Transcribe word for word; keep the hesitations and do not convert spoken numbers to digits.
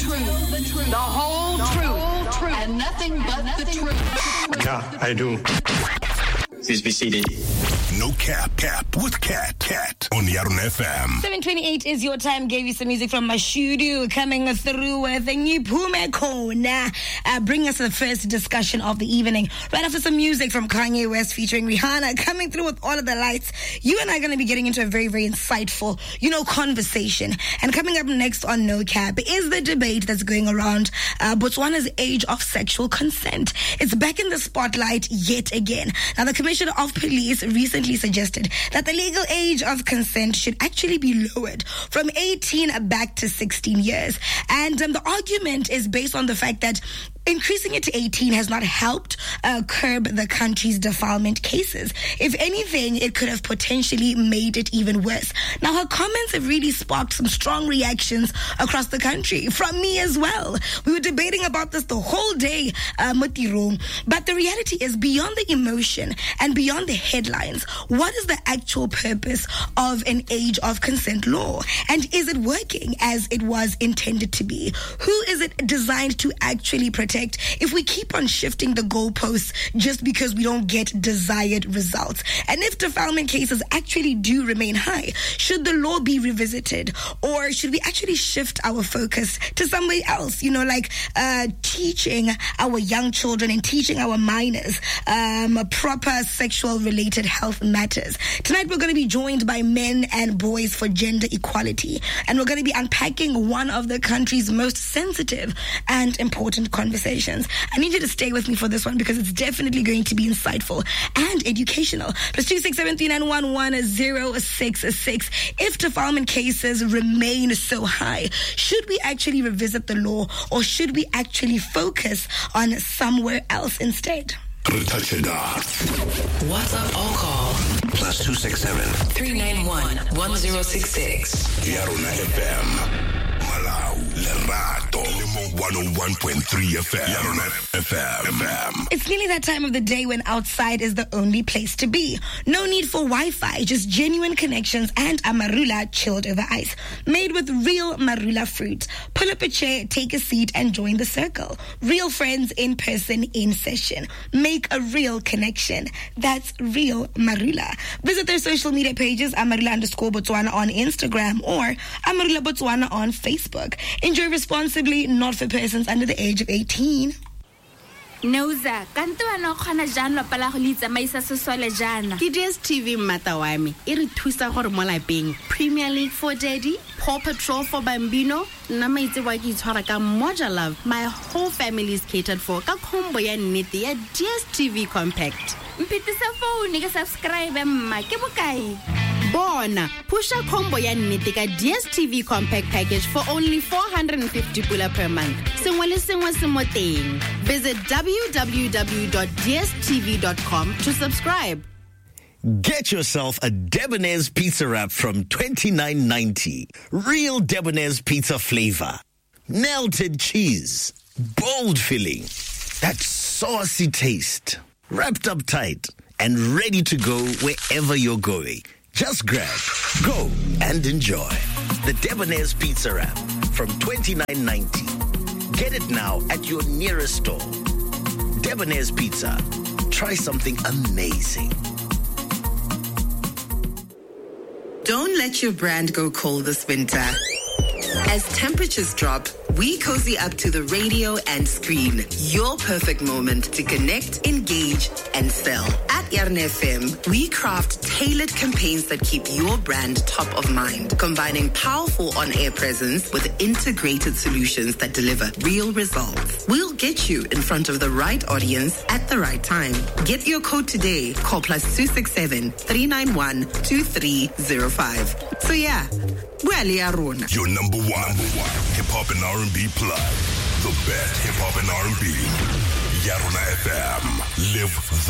truth, the truth, the whole truth, truth, and nothing but the truth. Yeah, I do. Please be seated. No cap, cap with Cat, Cat on Yarun F M. seven twenty-eight is your time. Gave you some music from Mashudu coming through with Ngipume Khona. Uh, bring us the first discussion of the evening. Right after some music from Kanye West featuring Rihanna coming through with all of the lights. You and I are going to be getting into a very, very insightful, you know, conversation. And coming up next on No Cap is the debate that's going around uh, Botswana's age of sexual consent. It's back in the spotlight yet again. Now, the Commissioner of Police recently suggested that the legal age of consent should actually be lowered from eighteen back to sixteen years. And um, the argument is based on the fact that increasing it to eighteen has not helped uh, curb the country's defilement cases. If anything, it could have potentially made it even worse. Now, her comments have really sparked some strong reactions across the country, from me as well. We were debating about this the whole day, uh, Mutiro. But the reality is, beyond the emotion and beyond the headlines, what is the actual purpose of an age of consent law? And is it working as it was intended to be? Who is it designed to actually protect if we keep on shifting the goalposts just because we don't get desired results? And if defilement cases actually do remain high, should the law be revisited? Or should we actually shift our focus to somewhere else? You know, like uh, teaching our young children and teaching our minors um, proper sexual related health matters. Tonight we're going to be joined by Men and Boys for Gender Equality, and we're going to be unpacking one of the country's most sensitive and important conversations. I need you to stay with me for this one because it's definitely going to be insightful and educational. Plus two six seven three nine one one zero six six. If defilement cases remain so high, should we actually revisit the law, or should we actually focus on somewhere else instead? WhatsApp or call Plus two six seven three nine one one zero six six. Yaruna F M. Malau, Lerato, one oh one point three F M. Yaruna F M. It's nearly that time of the day when outside is the only place to be. No need for Wi-Fi, just genuine connections and a marula chilled over ice. Made with real marula fruit. Pull up a chair, take a seat, and join the circle. Real friends in person, in session. Make a real connection. That's real marula. Visit their social media pages, amarula underscore Botswana on Instagram or Amarula Botswana on Facebook. Enjoy responsibly, not for persons under the age of eighteen. Noza, kanto ana khona jana pala go litsa maisa sesole jana. Ke D S T V mmata wa me e re thusa gore mo lapeng. Premier League for Daddy, Paw Patrol for Bambino, nna maitse wa ke itshwara ka Moja Love. My whole family is catered for ka combo ya nnete ya D S T V Compact. Mpitisa phone ke subscribe mma ke bokae. Bona, pusha combo ya nnete ka D S T V Compact package for only four hundred fifty pula per month. Sengwe le sengwe se mo teng. Visit w w w dot d s t v dot com to subscribe. Get yourself a Debonair's pizza wrap from twenty-nine ninety. Real Debonair's pizza flavor. Melted cheese. Bold filling. That saucy taste. Wrapped up tight and ready to go wherever you're going. Just grab, go, and enjoy. The Debonair's pizza wrap from twenty-nine ninety. Get it now at your nearest store. Debonair's Pizza. Try something amazing. Don't let your brand go cold this winter. As temperatures drop, we cozy up to the radio and screen. Your perfect moment to connect, engage, and sell. At Yarn F M, we craft tailored campaigns that keep your brand top of mind, combining powerful on-air presence with integrated solutions that deliver real results. We'll get you in front of the right audience at the right time. Get your code today. Call plus two six seven three nine one two three zero five. So yeah, your number one, number one hip-hop and R and B plug. The best hip-hop and R and B. Yaruna F M. Live